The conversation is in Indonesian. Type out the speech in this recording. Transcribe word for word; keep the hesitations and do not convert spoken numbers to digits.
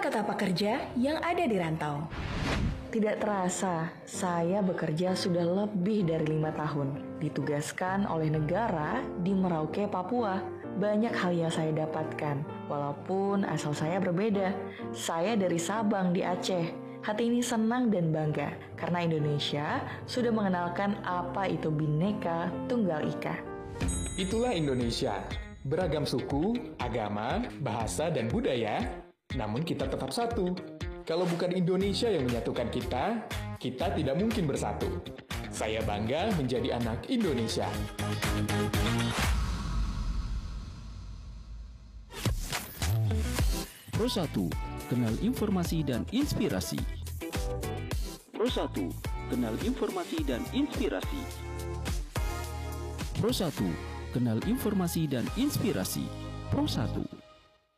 serta pekerja yang ada di rantau. Tidak terasa, saya bekerja sudah lebih dari lima tahun. Ditugaskan oleh negara di Merauke, Papua. Banyak hal yang saya dapatkan, walaupun asal saya berbeda. Saya dari Sabang di Aceh. Hati ini senang dan bangga, karena Indonesia sudah mengenalkan apa itu Bhinneka Tunggal Ika. Itulah Indonesia. Beragam suku, agama, bahasa, dan budaya, namun kita tetap satu. Kalau bukan Indonesia yang menyatukan kita, kita tidak mungkin bersatu. Saya bangga menjadi anak Indonesia. Pro satu, kenal informasi dan inspirasi. Pro satu, kenal informasi dan inspirasi. Pro satu, kenal informasi dan inspirasi. Pro satu.